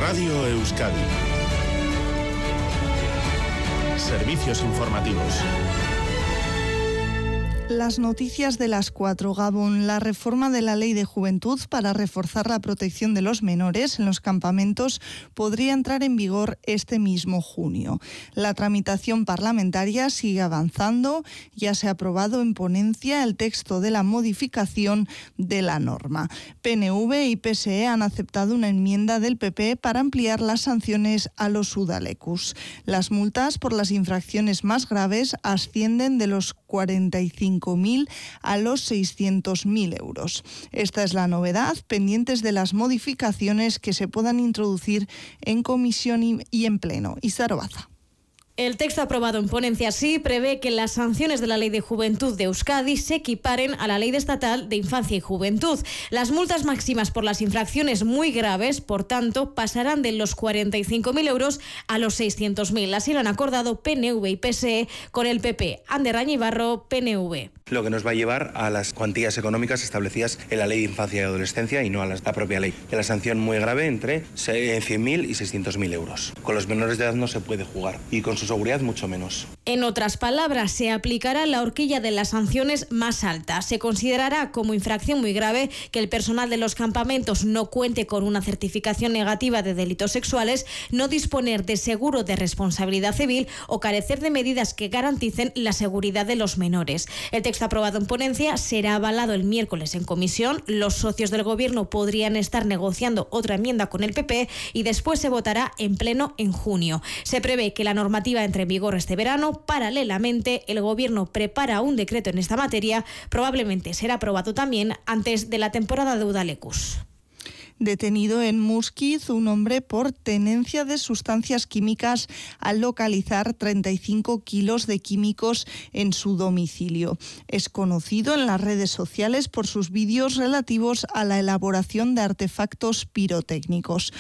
Radio Euskadi. Servicios informativos. Las noticias de las 4. Gabón. La reforma de la Ley de Juventud para reforzar la protección de los menores en los campamentos podría entrar en vigor este mismo junio. La tramitación parlamentaria sigue avanzando. Ya se ha aprobado en ponencia el texto de la modificación de la norma. PNV y PSE han aceptado una enmienda del PP para ampliar las sanciones a los udalecus. Las multas por las infracciones más graves ascienden de los 45.000 a los 600.000 euros. Esta es la novedad, pendientes de las modificaciones que se puedan introducir en comisión y en pleno. Isar Obaza. El texto aprobado en ponencia sí prevé que las sanciones de la Ley de Juventud de Euskadi se equiparen a la Ley Estatal de Infancia y Juventud. Las multas máximas por las infracciones muy graves, por tanto, pasarán de los 45.000 euros a los 600.000. Así lo han acordado PNV y PSE con el PP. Ander Añibarro, PNV. Lo que nos va a llevar a las cuantías económicas establecidas en la Ley de Infancia y Adolescencia y no a la propia ley. Que la sanción muy grave entre 100.000 y 600.000 euros. Con los menores de edad no se puede jugar y con su seguridad mucho menos. En otras palabras, se aplicará la horquilla de las sanciones más alta. Se considerará como infracción muy grave que el personal de los campamentos no cuente con una certificación negativa de delitos sexuales, no disponer de seguro de responsabilidad civil o carecer de medidas que garanticen la seguridad de los menores. El texto aprobado en ponencia será avalado el miércoles en comisión. Los socios del Gobierno podrían estar negociando otra enmienda con el PP y después se votará en pleno en junio. Se prevé que la normativa entre en vigor este verano. Paralelamente, el Gobierno prepara un decreto en esta materia. Probablemente será aprobado también antes de la temporada de udalecus. Detenido en Muskiz un hombre por tenencia de sustancias químicas al localizar 35 kilos de químicos en su domicilio. Es conocido en las redes sociales por sus vídeos relativos a la elaboración de artefactos pirotécnicos.